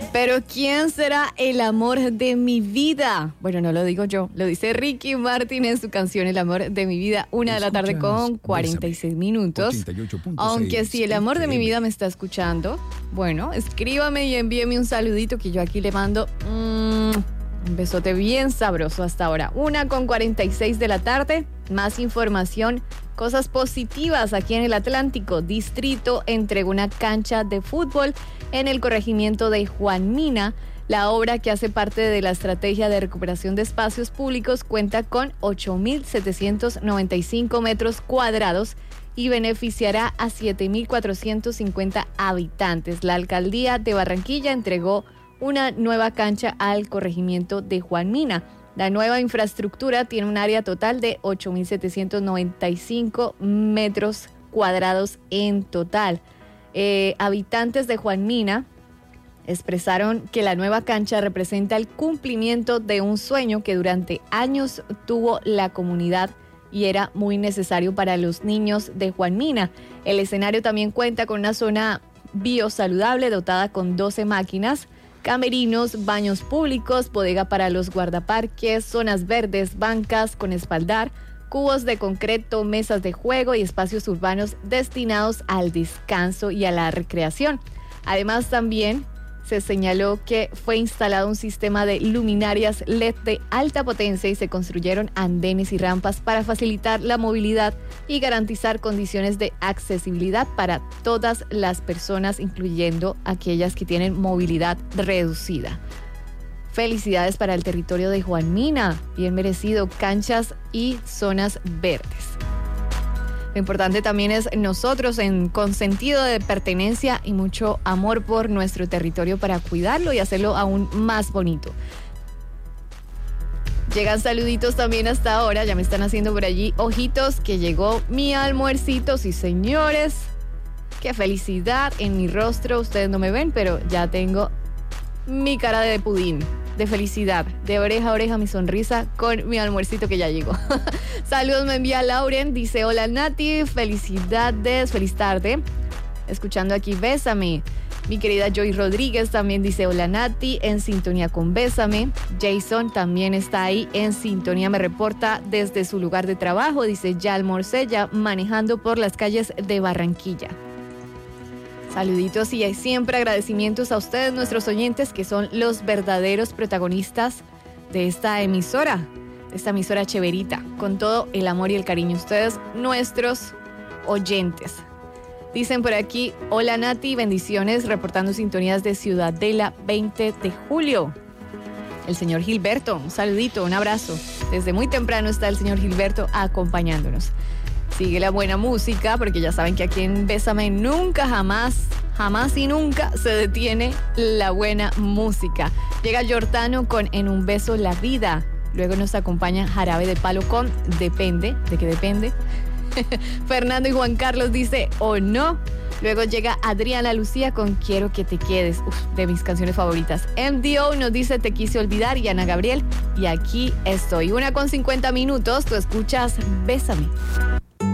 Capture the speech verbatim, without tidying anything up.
Pero ¿quién será el amor de mi vida? Bueno, no lo digo yo, lo dice Ricky Martin en su canción El amor de mi vida, una de la tarde con cuarenta y seis minutos. Aunque si el amor de mi vida me está escuchando, bueno, escríbame y envíeme un saludito que yo aquí le mando mmm, un besote bien sabroso hasta ahora. Una con cuarenta y seis de la tarde, más información. Cosas positivas aquí en el Atlántico. Distrito entregó una cancha de fútbol en el corregimiento de Juan Mina. La obra, que hace parte de la estrategia de recuperación de espacios públicos, cuenta con ocho mil setecientos noventa y cinco metros cuadrados y beneficiará a siete mil cuatrocientos cincuenta habitantes. La alcaldía de Barranquilla entregó una nueva cancha al corregimiento de Juan Mina. La nueva infraestructura tiene un área total de ocho mil setecientos noventa y cinco metros cuadrados en total. Eh, habitantes de Juan Mina expresaron que la nueva cancha representa el cumplimiento de un sueño que durante años tuvo la comunidad y era muy necesario para los niños de Juan Mina. El escenario también cuenta con una zona biosaludable dotada con doce máquinas, camerinos, baños públicos, bodega para los guardaparques, zonas verdes, bancas con espaldar, cubos de concreto, mesas de juego y espacios urbanos destinados al descanso y a la recreación. Además, también se señaló que fue instalado un sistema de luminarias L E D de alta potencia y se construyeron andenes y rampas para facilitar la movilidad y garantizar condiciones de accesibilidad para todas las personas, incluyendo aquellas que tienen movilidad reducida. Felicidades para el territorio de Juan Mina, bien merecido, canchas y zonas verdes. Lo importante también es nosotros en, con sentido de pertenencia y mucho amor por nuestro territorio para cuidarlo y hacerlo aún más bonito. Llegan saluditos también hasta ahora, ya me están haciendo por allí ojitos que llegó mi almuercito, sí señores. Qué felicidad en mi rostro, ustedes no me ven, pero ya tengo mi cara de pudín. De felicidad, de oreja a oreja mi sonrisa con mi almuercito que ya llegó. Saludos me envía Lauren, dice hola Nati, felicidades, feliz tarde. Escuchando aquí Bésame. Mi querida Joy Rodríguez también dice hola Nati, en sintonía con Bésame. Jason también está ahí en sintonía, me reporta desde su lugar de trabajo, dice ya almorcé, ya manejando por las calles de Barranquilla. Saluditos y siempre agradecimientos a ustedes, nuestros oyentes, que son los verdaderos protagonistas de esta emisora, de esta emisora Cheverita, con todo el amor y el cariño. Ustedes, nuestros oyentes. Dicen por aquí, hola Nati, bendiciones, reportando sintonías de Ciudadela veinte de julio. El señor Gilberto, un saludito, un abrazo. Desde muy temprano está el señor Gilberto acompañándonos. Sigue la buena música, porque ya saben que aquí en Bésame nunca, jamás, jamás y nunca se detiene la buena música. Llega Giordano con En un beso la vida. Luego nos acompaña Jarabe de Palo con Depende. ¿De qué depende? Fernando y Juan Carlos dice O no. Luego llega Adriana Lucía con Quiero que te quedes. Uf, de mis canciones favoritas. M D O nos dice Te quise olvidar y Ana Gabriel. Y aquí estoy. Una con cincuenta minutos. Tú escuchas Bésame.